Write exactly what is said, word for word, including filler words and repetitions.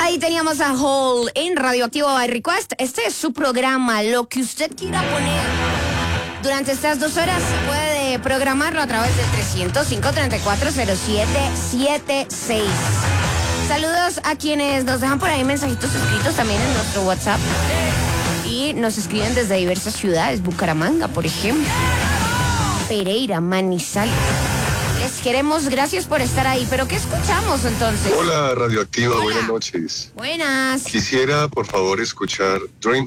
Ahí teníamos a Hall en Radioactivo by Request. Este es su programa, lo que usted quiera poner. Durante estas dos horas puede programarlo a través del tres cero cinco, tres cuatro cero siete siete seis. Saludos a quienes nos dejan por ahí mensajitos escritos también en nuestro WhatsApp. Y nos escriben desde diversas ciudades, Bucaramanga, por ejemplo, Pereira, Manizales. Les queremos, gracias por estar ahí. ¿Pero qué escuchamos entonces? Hola, Radioactiva, Hola. buenas noches. Buenas. Quisiera, por favor, escuchar Dream